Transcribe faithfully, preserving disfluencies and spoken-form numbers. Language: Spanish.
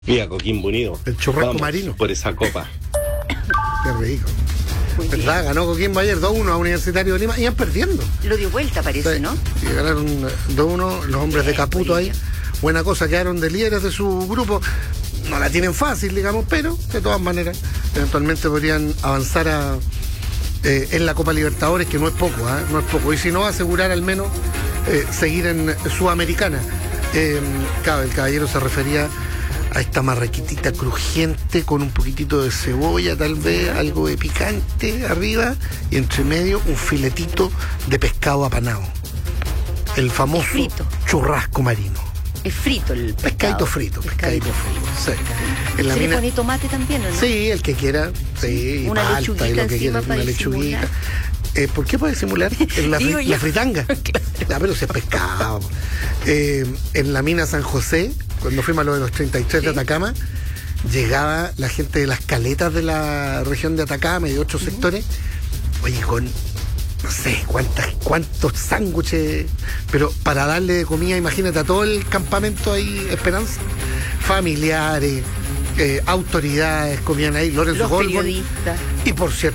Mira, Coquimbo Unido. El churrasco Vamos marino. por esa copa. Qué rico. ¿Verdad? Ganó Coquimbo ayer dos uno a Universitario de Lima. Iban perdiendo. Lo dio vuelta, parece, Sí, ¿no? y ganaron dos uno los hombres de Caputo ahí. Buena cosa, quedaron de líderes de su grupo. No la tienen fácil, digamos, pero de todas maneras, eventualmente podrían avanzar a, eh, en la Copa Libertadores, que no es poco, ¿eh? No es poco. Y si no, asegurar al menos eh, seguir en Sudamericana. Eh, claro, el caballero se refería a esta marraquitita crujiente con un poquitito de cebolla, tal vez, algo de picante arriba, y entre medio un filetito de pescado apanado. El famoso Frito. churrasco marino. Es frito el pescado. Pescadito frito, pescadito frito. Sí. En la ¿Se le mina- pone tomate también, o no? Sí, el que quiera. Sí, y Una palta, lechuguita y lo que encima quiera, para una lechuguita. disimular. Eh, ¿Por qué puede simular? En la, fri- Digo yo. la fritanga. Ah, pero si es pescado. Eh, en la mina San José, cuando fuimos a lo de los treinta y tres de Sí. Atacama, llegaba la gente de las caletas de la región de Atacama y de otros sectores, oye, con no sé cuántas, cuántos sándwiches, pero para darle de comida, imagínate, a todo el campamento ahí, Esperanza, familiares, eh, autoridades comían ahí, Lorenzo Los Goldborn, periodistas. y por cierto,